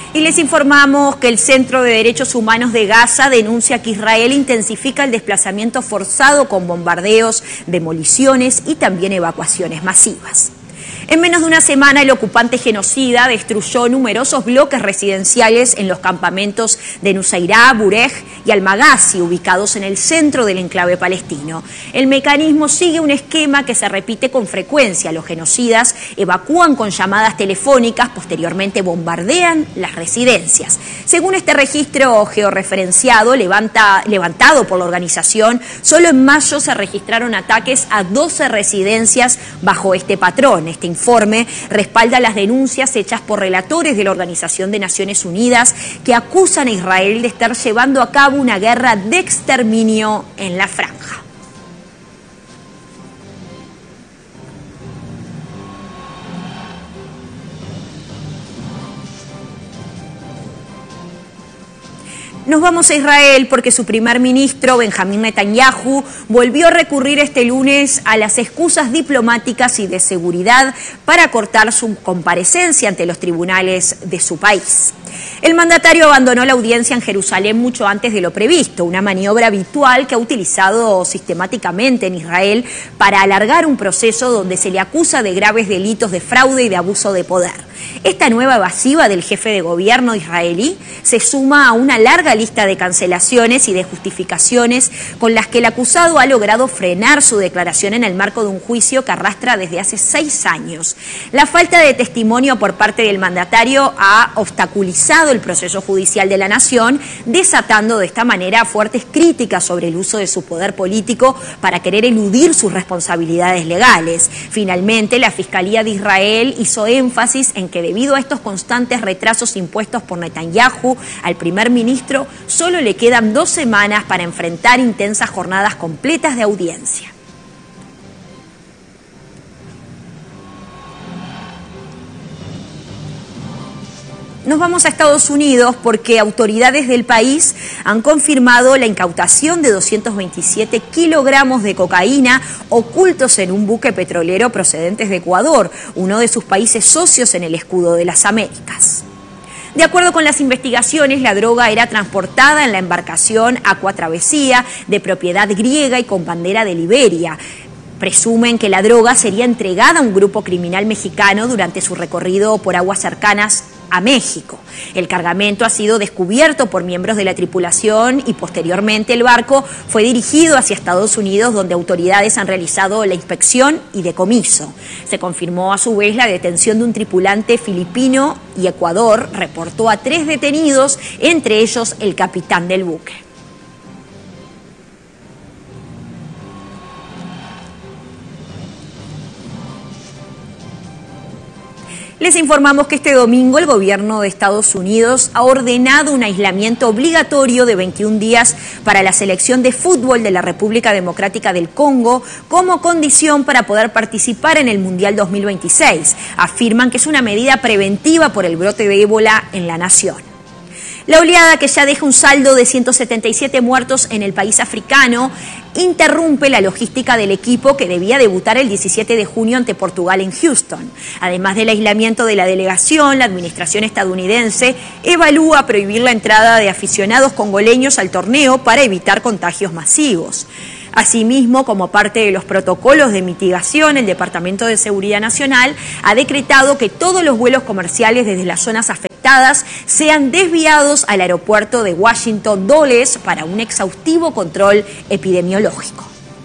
Y les informamos que el Centro de Derechos Humanos de Gaza denuncia que Israel intensifica el desplazamiento forzado con bombardeos, demoliciones y también evacuaciones masivas. En menos de una semana, el ocupante genocida destruyó numerosos bloques residenciales en los campamentos de Nusairá, Burej y Al-Maghazi, ubicados en el centro del enclave palestino. El mecanismo sigue un esquema que se repite con frecuencia. Los genocidas evacúan con llamadas telefónicas, posteriormente bombardean las residencias. Según este registro georreferenciado levantado por la organización, solo en mayo se registraron ataques a 12 residencias bajo este patrón. Este informe respalda las denuncias hechas por relatores de la Organización de Naciones Unidas que acusan a Israel de estar llevando a cabo una guerra de exterminio en la franja. Nos vamos a Israel porque su primer ministro, Benjamín Netanyahu, volvió a recurrir este lunes a las excusas diplomáticas y de seguridad para cortar su comparecencia ante los tribunales de su país. El mandatario abandonó la audiencia en Jerusalén mucho antes de lo previsto, una maniobra habitual que ha utilizado sistemáticamente en Israel para alargar un proceso donde se le acusa de graves delitos de fraude y de abuso de poder. Esta nueva evasiva del jefe de gobierno israelí se suma a una larga lista de cancelaciones y de justificaciones con las que el acusado ha logrado frenar su declaración en el marco de un juicio que arrastra desde hace 6 años. La falta de testimonio por parte del mandatario ha obstaculizado el proceso judicial de la nación, desatando de esta manera fuertes críticas sobre el uso de su poder político para querer eludir sus responsabilidades legales. Finalmente, la Fiscalía de Israel hizo énfasis en que debido a estos constantes retrasos impuestos por Netanyahu al primer ministro, solo le quedan 2 semanas para enfrentar intensas jornadas completas de audiencia. Nos vamos a Estados Unidos porque autoridades del país han confirmado la incautación de 227 kilogramos de cocaína ocultos en un buque petrolero procedentes de Ecuador, uno de sus países socios en el escudo de las Américas. De acuerdo con las investigaciones, la droga era transportada en la embarcación Aqua Travesía, de propiedad griega y con bandera de Liberia. Presumen que la droga sería entregada a un grupo criminal mexicano durante su recorrido por aguas cercanas a México. El cargamento ha sido descubierto por miembros de la tripulación y posteriormente el barco fue dirigido hacia Estados Unidos, donde autoridades han realizado la inspección y decomiso. Se confirmó a su vez la detención de un tripulante filipino y Ecuador reportó a 3 detenidos, entre ellos el capitán del buque. Les informamos que este domingo el gobierno de Estados Unidos ha ordenado un aislamiento obligatorio de 21 días para la selección de fútbol de la República Democrática del Congo como condición para poder participar en el Mundial 2026. Afirman que es una medida preventiva por el brote de ébola en la nación. La oleada, que ya deja un saldo de 177 muertos en el país africano, interrumpe la logística del equipo que debía debutar el 17 de junio ante Portugal en Houston. Además del aislamiento de la delegación, la administración estadounidense evalúa prohibir la entrada de aficionados congoleños al torneo para evitar contagios masivos. Asimismo, como parte de los protocolos de mitigación, el Departamento de Seguridad Nacional ha decretado que todos los vuelos comerciales desde las zonas afectadas sean desviados al aeropuerto de Washington Dulles para un exhaustivo control epidemiológico.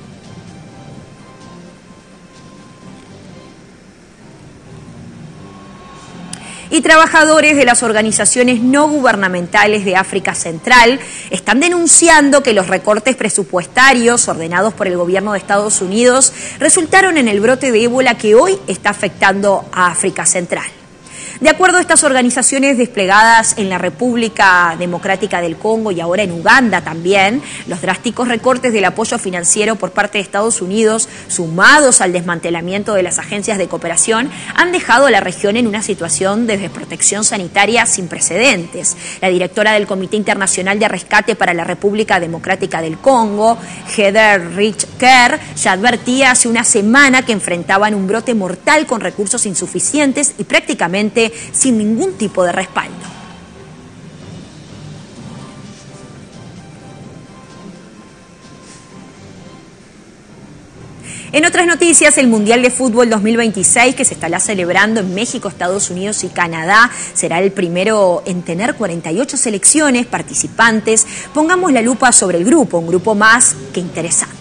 Y trabajadores de las organizaciones no gubernamentales de África Central están denunciando que los recortes presupuestarios ordenados por el gobierno de Estados Unidos resultaron en el brote de ébola que hoy está afectando a África Central. De acuerdo a estas organizaciones desplegadas en la República Democrática del Congo y ahora en Uganda también, los drásticos recortes del apoyo financiero por parte de Estados Unidos, sumados al desmantelamiento de las agencias de cooperación, han dejado a la región en una situación de desprotección sanitaria sin precedentes. La directora del Comité Internacional de Rescate para la República Democrática del Congo, Heather Rich-Kerr, ya advertía hace una semana que enfrentaban un brote mortal con recursos insuficientes y prácticamente sin ningún tipo de respaldo. En otras noticias, el Mundial de Fútbol 2026, que se estará celebrando en México, Estados Unidos y Canadá, será el primero en tener 48 selecciones participantes. Pongamos la lupa sobre el grupo, un grupo más que interesante.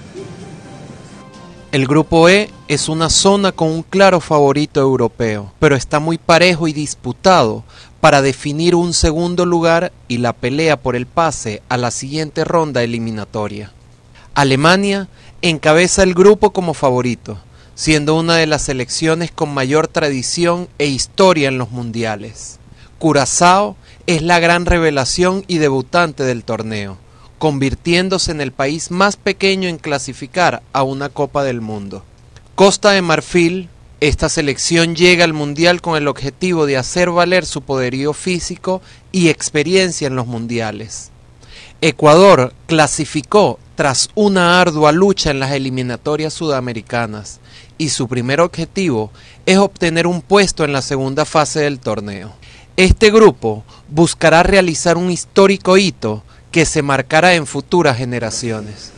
El grupo E es una zona con un claro favorito europeo, pero está muy parejo y disputado para definir un segundo lugar y la pelea por el pase a la siguiente ronda eliminatoria. Alemania encabeza el grupo como favorito, siendo una de las selecciones con mayor tradición e historia en los mundiales. Curazao es la gran revelación y debutante del torneo, convirtiéndose en el país más pequeño en clasificar a una Copa del Mundo. Costa de Marfil, esta selección llega al Mundial con el objetivo de hacer valer su poderío físico y experiencia en los mundiales. Ecuador clasificó tras una ardua lucha en las eliminatorias sudamericanas y su primer objetivo es obtener un puesto en la segunda fase del torneo. Este grupo buscará realizar un histórico hito que se marcará en futuras generaciones.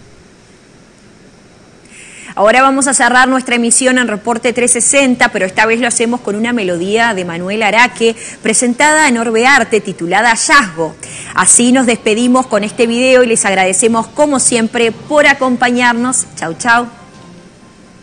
Ahora vamos a cerrar nuestra emisión en Reporte 360, pero esta vez lo hacemos con una melodía de Manuel Araque, presentada en Orbearte, titulada Hallazgo. Así nos despedimos con este video y les agradecemos como siempre por acompañarnos. Chau, chau.